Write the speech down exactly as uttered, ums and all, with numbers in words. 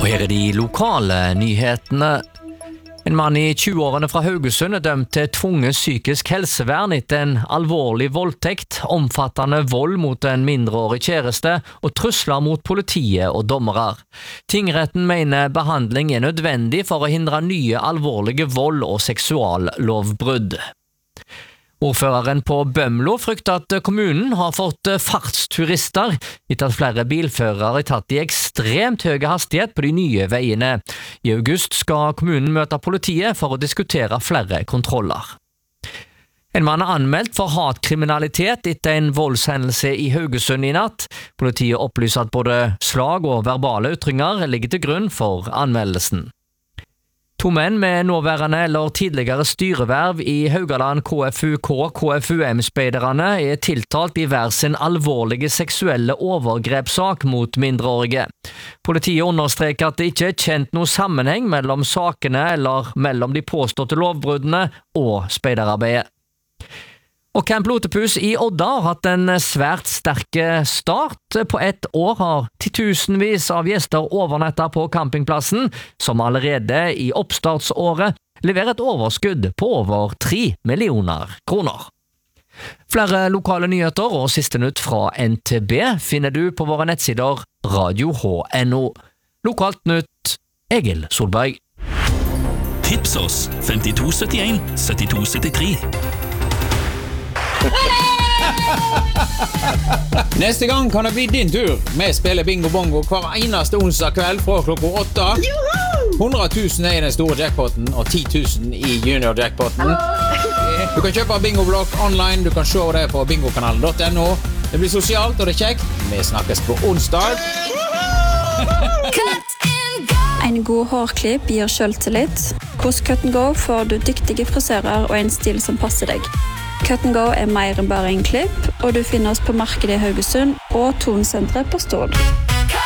Og her er de lokale nyhetene. En mann i tjue-årene fra Haugesund er dømt til tvunget psykisk helsevern etter en alvorlig voldtekt, omfattende vold mot en mindreårig kjæreste og trusler mot politiet og dommere. Tingretten mener behandling er nødvendig for å hindre nye alvorlige vold- og seksuallovbrudd. Ordføreren på Bømlo frykter at kommunen har fått fartsturister etter at flere bilførere er tatt i ekstremt høy hastighet på de nye veiene. I august skal kommunen møte politiet for å diskutere flere kontroller. En mann er anmeldt for hatkriminalitet etter en voldshendelse i Haugesund i natt. Politiet opplyser at både slag og verbale ytringer ligger til grunn for anmeldelsen. To menn med nåværende eller tidligere styreverv i Haugaland K F U K K F U M-speiderne er tiltalt i hver sin alvorlige seksuelle overgrepssak mot mindreårige. Politiet understreker at det ikke er kjent noe sammenheng mellom sakene eller mellom de påståtte lovbruddene og speiderarbeidet. Og Camp Lotepus i Odda har hatt en svært sterk start. På ett år har titusenvis av gjester overnettet på campingplassen, som allerede i oppstartsåret leverer et overskudd på over tre millioner kroner. Flere lokale nyheter og siste nytt fra N T B finner du på våre nettsider radio h punktum n o. Lokalt nytt, Egil Solberg. Tips oss femtito syttien syttito syttitre. Neste gang kan det bli din tur. Vi spiller bingo bongo hver eneste onsdag kveld fra klokka åtte. hundre tusen er i den store jackpotten og ti tusen i junior jackpotten. Du kan kjøpe bingoblokk online. Du kan se det på bingokanalen punktum n o. Det blir sosialt og det er kjekt. Vi snakkes på onsdag. En god hårklipp gir selvtillit. Hos Cut and Go får du dyktige frisører og en stil som passer deg. Cut and Go er mer enn bare en klipp, og du finner oss på markedet i Haugesund og Tonsenteret på Stord.